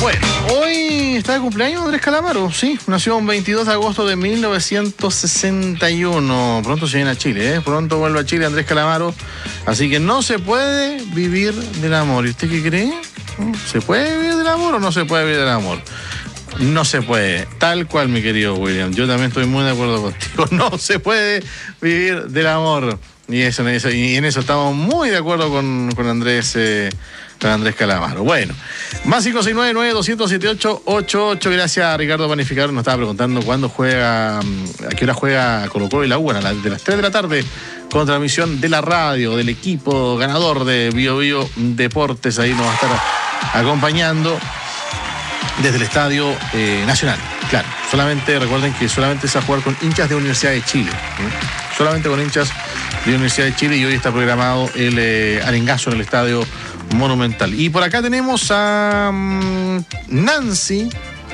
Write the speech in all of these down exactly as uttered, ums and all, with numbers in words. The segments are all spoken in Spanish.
Bueno, hoy está de cumpleaños Andrés Calamaro, sí, nació el veintidós de agosto de mil novecientos sesenta y uno. Pronto se viene a Chile, ¿eh? Pronto vuelve a Chile Andrés Calamaro. Así que no se puede vivir del amor. ¿Y usted qué cree? ¿Se puede vivir del amor o no se puede vivir del amor? No se puede, tal cual, mi querido William. Yo también estoy muy de acuerdo contigo. No se puede vivir del amor. Y, eso, eso, y en eso estamos muy de acuerdo con, con Andrés eh, con Andrés Calamaro. Bueno, más cinco seis nueve nueve dos cero siete ocho ocho ocho. Gracias a Ricardo Panificador. Nos estaba preguntando cuándo juega, a qué hora juega Colo-Colo y la U. A las de las tres de la tarde, con transmisión de la radio, del equipo ganador de Bio Bio Deportes. Ahí nos va a estar acompañando desde el Estadio eh, Nacional. Claro, solamente recuerden que solamente se va a jugar con hinchas de Universidad de Chile. ¿eh? Solamente con hinchas de Universidad de Chile, y hoy está programado el eh, arengazo en el Estadio Monumental. Y por acá tenemos a um, Nancy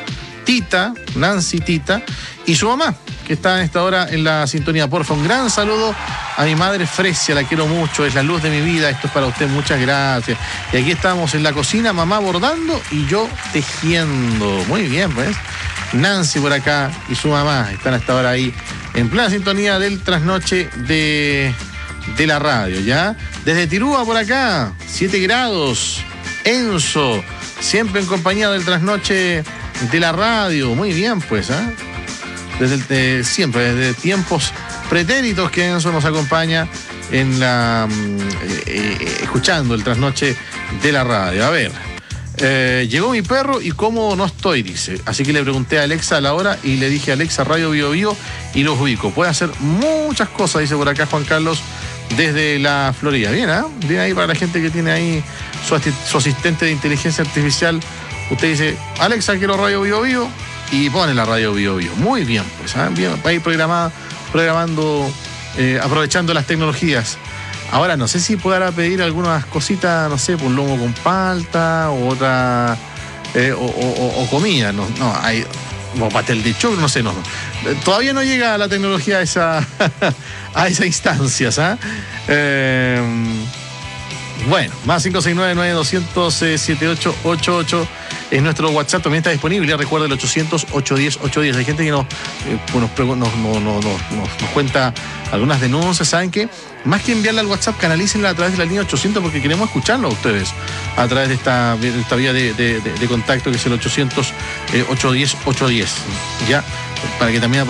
Tita, Nancy Tita y su mamá, que está en esta hora en la sintonía. Porfa, un gran saludo a mi madre Fresia, la quiero mucho, es la luz de mi vida, esto es para usted, muchas gracias. Y aquí estamos en la cocina, mamá bordando y yo tejiendo. Muy bien, pues. Nancy por acá y su mamá están hasta ahora ahí en plena sintonía del trasnoche de, de la radio, ¿ya? Desde Tirúa por acá, siete grados, Enzo, siempre en compañía del trasnoche de la radio. Muy bien, pues, ¿ah? ¿eh? Desde el, eh, siempre, desde tiempos pretéritos que Enzo nos acompaña en la eh, eh, escuchando el trasnoche de la radio. A ver, eh, llegó mi perro y cómo no estoy, dice. Así que le pregunté a Alexa a la hora y le dije: Alexa, Radio Bio Bio, y los ubico. Puede hacer muchas cosas, dice por acá Juan Carlos, desde la Florida. Bien, ¿ah? ¿eh? Bien ahí para la gente que tiene ahí su, asti- su asistente de inteligencia artificial. Usted dice: Alexa, quiero Radio Bio Bio, y pone la Radio Bio Bio. Muy bien, pues, ¿eh? Bien, va a ir programada, programando, eh, aprovechando las tecnologías. Ahora, no sé si podrá pedir algunas cositas, no sé, un lomo con palta, o otra, eh, o, o, o comida, no, no, hay, o pastel de choclo, no sé, no. Todavía no llega la tecnología a esa, a esas instancias, ¿ah? ¿eh? Eh, bueno, más cinco seis nueve nueve dos cero siete ocho ocho ocho. Es nuestro WhatsApp, también está disponible. Recuerda el ochocientos, ochocientos diez, ochocientos diez. Hay gente que nos, eh, nos, nos, nos, nos, nos cuenta algunas denuncias. ¿Saben qué? Más que enviarla al WhatsApp, canalícenla a través de la línea ochocientos, porque queremos escucharlo a ustedes a través de esta, de esta vía de, de, de, de contacto, que es el ochocientos, ochocientos diez, ochocientos diez. Ya, para que también